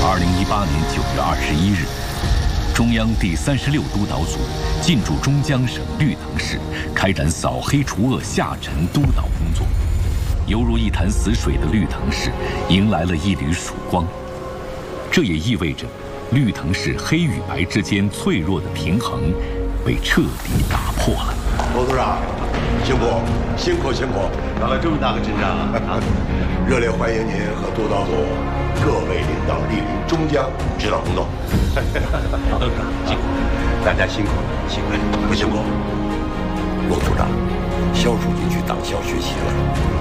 2018年9月21日，中央第36督导组进驻中江省绿藤市，开展扫黑除恶下沉督导工作。犹如一潭死水的绿藤市迎来了一缕曙光，这也意味着绿藤市黑与白之间脆弱的平衡被彻底打破了。 罗组长，辛苦！ 搞了这么大个阵仗啊！ 热烈欢迎您和督导组各位领导莅临中江指导工作。 罗组长辛苦，大家辛苦了， 不辛苦。 罗组长，肖书记去党校学习了。